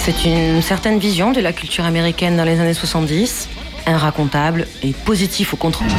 C'est une certaine vision de la culture américaine dans les années 70, inracontable et positif au contraire.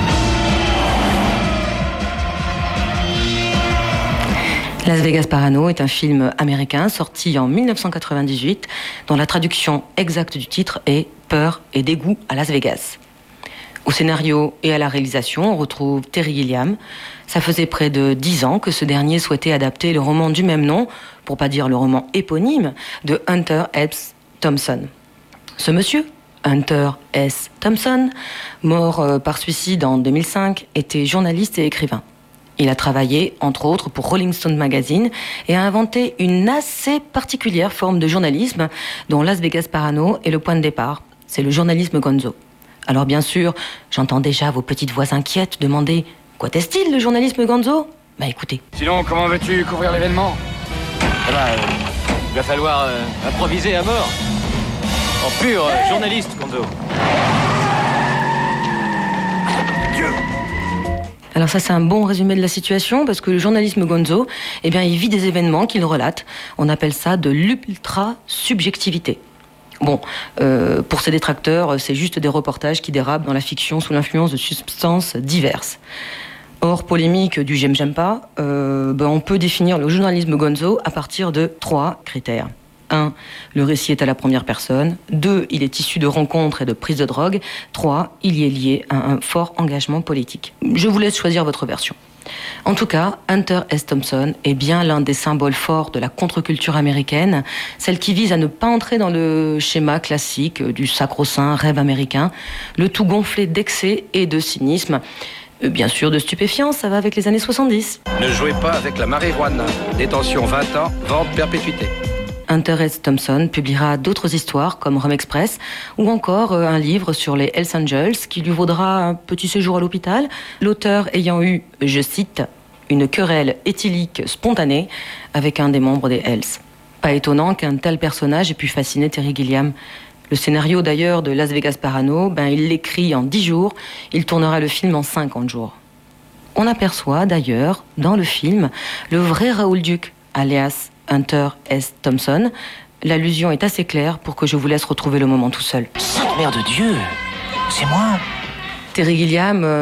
Las Vegas Parano est un film américain sorti en 1998 dont la traduction exacte du titre est « Peur et dégoût à Las Vegas ». Au scénario et à la réalisation, on retrouve Terry Gilliam. Ça faisait près de 10 ans que ce dernier souhaitait adapter le roman du même nom, pour pas dire le roman éponyme, de Hunter S. Thompson. Ce monsieur, Hunter S. Thompson, mort par suicide en 2005, était journaliste et écrivain. Il a travaillé, entre autres, pour Rolling Stone Magazine et a inventé une assez particulière forme de journalisme dont Las Vegas Parano est le point de départ. C'est le journalisme gonzo. Alors bien sûr, j'entends déjà vos petites voix inquiètes demander « Quoi est-il, le journalisme gonzo ?» Bah écoutez. Sinon, comment veux-tu couvrir l'événement ? Il va falloir improviser à mort. En pur journaliste, gonzo. Alors ça, c'est un bon résumé de la situation, parce que le journalisme gonzo, eh bien, il vit des événements qu'il relate. On appelle ça de l'ultra-subjectivité. Bon, pour ses détracteurs, c'est juste des reportages qui dérapent dans la fiction sous l'influence de substances diverses. Hors polémique du j'aime pas, on peut définir le journalisme gonzo à partir de 3 critères. 1. Le récit est à la première personne. 2. Il est issu de rencontres et de prises de drogue. 3. Il y est lié à un fort engagement politique. Je vous laisse choisir votre version. En tout cas, Hunter S. Thompson est bien l'un des symboles forts de la contre-culture américaine, celle qui vise à ne pas entrer dans le schéma classique du sacro-saint rêve américain, le tout gonflé d'excès et de cynisme. Bien sûr, de stupéfiants, ça va avec les années 70. Ne jouez pas avec la marijuana. Détention 20 ans, vente perpétuité. Hunter S. Thompson publiera d'autres histoires comme Rome Express ou encore un livre sur les Hells Angels qui lui vaudra un petit séjour à l'hôpital, l'auteur ayant eu, je cite, une querelle éthylique spontanée avec un des membres des Hells. Pas étonnant qu'un tel personnage ait pu fasciner Terry Gilliam. Le scénario d'ailleurs de Las Vegas Parano, il l'écrit en 10 jours, il tournera le film en 50 jours. On aperçoit d'ailleurs dans le film le vrai Raoul Duke, alias Hunter S. Thompson. L'allusion est assez claire pour que je vous laisse retrouver le moment tout seul. Sainte Mère de Dieu, c'est moi. Terry Gilliam